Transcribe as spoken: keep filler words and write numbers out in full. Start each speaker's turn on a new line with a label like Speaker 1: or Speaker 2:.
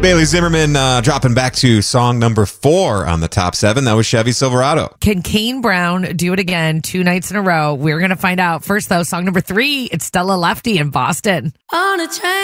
Speaker 1: Bailey Zimmerman uh, dropping back to song number four on the top seven. That was Chevy Silverado.
Speaker 2: Can Kane Brown do it again two nights in a row? We're going to find out. First, though, song number three, it's Stella Lefty in Boston.
Speaker 3: On a train.